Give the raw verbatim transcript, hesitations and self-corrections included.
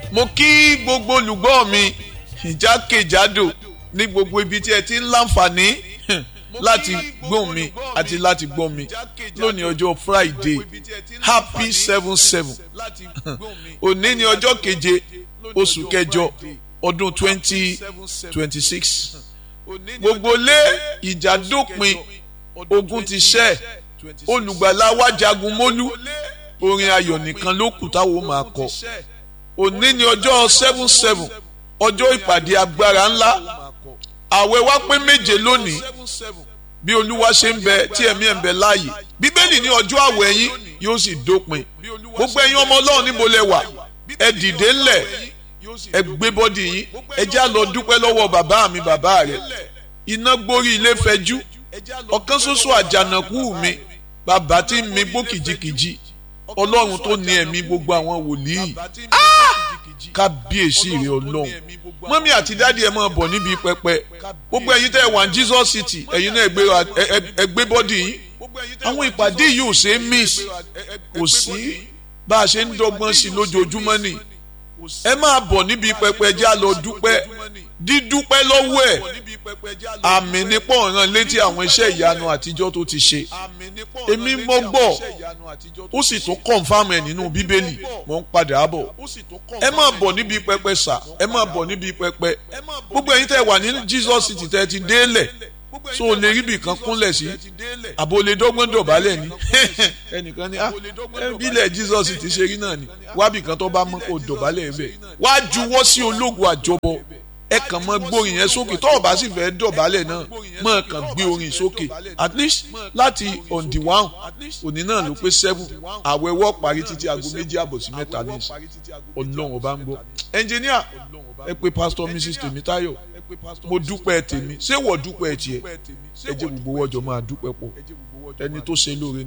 mo kí gbogbo olùgbọ́ mi ìjákèjádò ní gbogbo ibi tí ẹ ti ń láǹfààní láti gbọ́ mi àti láti gbọ́ mi lónìí ọjọ́ Friday happy seven seven òní ni ọjọ́ keje oṣù kẹjọ ọdún twenty twenty six gbogbo lé ìjà dópin ogun ti ṣẹ́ olùgbàlà wa jagun mólú orin ayọ̀ nìkan ló kù táwọn máa kọ òní ni ọjọ́ seven seven ọjọ́ ìpàdé agbára ńlá àwẹ̀ wa pé méje lónìí bí olúwa ṣe ń bẹ tí ẹ̀mí ẹ̀ ń bẹ láàyè bíbélì ní ọjọ́ àwẹ̀ yín yóò sì dópin gbogbo ẹ̀yin ọmọ ọlọ́run níbo lẹ wà ẹ dìde ńlẹ̀ ẹ gbé bọ́dì yín ẹ já lọ dúpẹ́ lọ́wọ́ bàbá mi bàbá rẹ̀ iná gbórí ilé fẹjú ọ̀kan ṣoṣo àjànàkú mi bàbá tí mi gbó kìjikìji ọlọ́run tó ní ẹ̀mí gbogbo àwọn wòlíì kábíyèsí rẹ ọlọ́run mọ́mí àti dáàdi ẹ̀ máa bọ̀ níbi pẹpẹ gbogbo ẹ̀yin tẹ́ ẹ wà ní Jesus City ẹ̀yin náà ẹ gbé bọ́dì yín àwọn ìpàdé yìí ò ṣe é miss kò sí bá a ṣe ń dọ́gbọ́n sí lójoojúmọ́ ni ẹ máa bọ̀ níbi pẹpẹ já lọ dúpẹ́ dídúpẹ́ lọ́wọ́ ẹ̀ àmì nípò ọ̀ràn létí àwọn iṣẹ́ ìyanu àtijọ́ tó ti ṣe èmi mọ́ gbọ́ ó sì tún kọ̀ǹfàmù ẹ̀ nínú bíbélì mò ń padà bọ̀ ẹ máa bọ̀ níbi pẹpẹ sà ẹ máa bọ̀ níbi pẹpẹ gbogbo ẹ̀yin tẹ́ wà ní Jesus City tẹ́ ti délẹ̀ so o lè rí ibì kan kúnlẹ̀ sí àbò lè dọ́gbọ́n dọ̀bálẹ̀ ni ẹnìkan ni ah bílẹ̀ Jesus ti ṣe rí náà ni wábì kan tó bá mọ́ kó dọ̀bálẹ̀ bẹ̀ wá juwọ́ sí ológun àjọbọ ẹ kàn mọ́ gbórin yẹn sókè tó o bá sì fẹ́ dọ̀bálẹ̀ náà mọ́ kàn gbé orin sókè at least láti on the one òní náà ló pé seven àwẹ̀ wọ́ parí títí aago méjì àbọ̀ sí mẹ́ta ní ìsìn ọlọ́run ọba ń gbọ́ ẹnjìníà ẹ pé Pastor Mrs Tèmítáyọ̀ mo dúpẹ́ tèmi ṣé wọ́n dúpẹ́ tiẹ̀ ẹ jẹ́ gbogbo wọ́jọ́ máa dúpẹ́ pọ̀ ẹni tó ṣe lóore